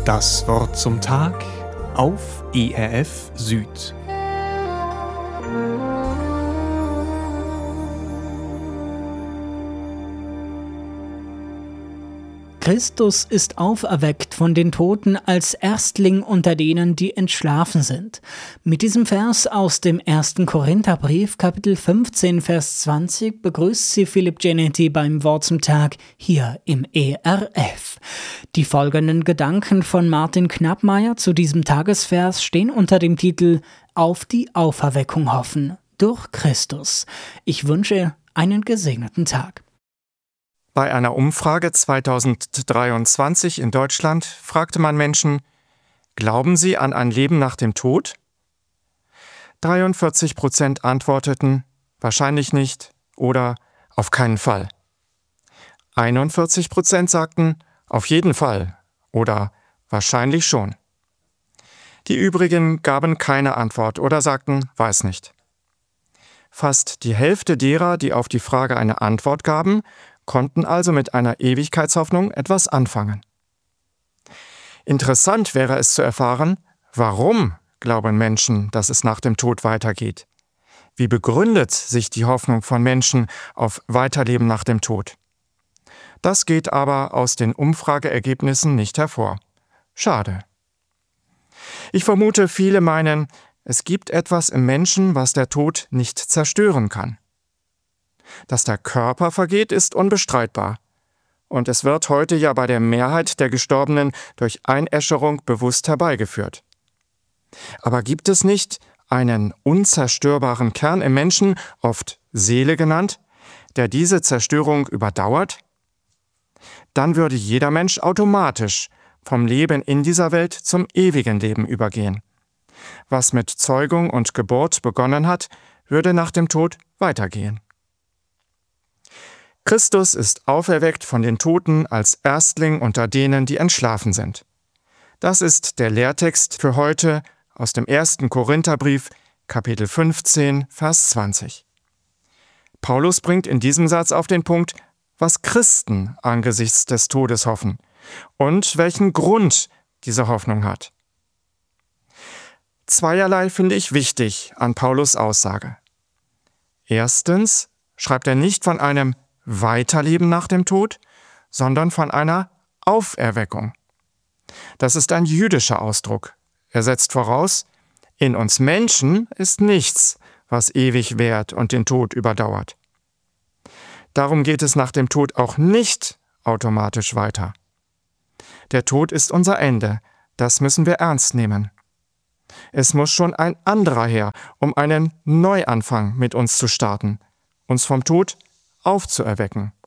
Das Wort zum Tag auf ERF Süd. Christus ist auferweckt von den Toten als Erstling unter denen, die entschlafen sind. Mit diesem Vers aus dem 1. Korintherbrief, Kapitel 15, Vers 20, begrüßt sie Philipp Genetti beim Wort zum Tag hier im ERF. Die folgenden Gedanken von Martin Knappmeier zu diesem Tagesvers stehen unter dem Titel »Auf die Auferweckung hoffen« durch Christus. Ich wünsche einen gesegneten Tag. Bei einer Umfrage 2023 in Deutschland fragte man Menschen, glauben sie an ein Leben nach dem Tod? 43% antworteten, wahrscheinlich nicht oder auf keinen Fall. 41% sagten, auf jeden Fall oder wahrscheinlich schon. Die übrigen gaben keine Antwort oder sagten, weiß nicht. Fast die Hälfte derer, die auf die Frage eine Antwort gaben, konnten also mit einer Ewigkeitshoffnung etwas anfangen. Interessant wäre es zu erfahren, warum glauben Menschen, dass es nach dem Tod weitergeht? Wie begründet sich die Hoffnung von Menschen auf Weiterleben nach dem Tod? Das geht aber aus den Umfrageergebnissen nicht hervor. Schade. Ich vermute, viele meinen, es gibt etwas im Menschen, was der Tod nicht zerstören kann. Dass der Körper vergeht, ist unbestreitbar. Und es wird heute ja bei der Mehrheit der Gestorbenen durch Einäscherung bewusst herbeigeführt. Aber gibt es nicht einen unzerstörbaren Kern im Menschen, oft Seele genannt, der diese Zerstörung überdauert? Dann würde jeder Mensch automatisch vom Leben in dieser Welt zum ewigen Leben übergehen. Was mit Zeugung und Geburt begonnen hat, würde nach dem Tod weitergehen. Christus ist auferweckt von den Toten als Erstling unter denen, die entschlafen sind. Das ist der Lehrtext für heute aus dem 1. Korintherbrief, Kapitel 15, Vers 20. Paulus bringt in diesem Satz auf den Punkt, was Christen angesichts des Todes hoffen und welchen Grund diese Hoffnung hat. Zweierlei finde ich wichtig an Paulus' Aussage. Erstens schreibt er nicht von einem Weiterleben nach dem Tod, sondern von einer Auferweckung. Das ist ein jüdischer Ausdruck. Er setzt voraus, in uns Menschen ist nichts, was ewig währt und den Tod überdauert. Darum geht es nach dem Tod auch nicht automatisch weiter. Der Tod ist unser Ende, das müssen wir ernst nehmen. Es muss schon ein anderer her, um einen Neuanfang mit uns zu starten, uns vom Tod aufzuerwecken.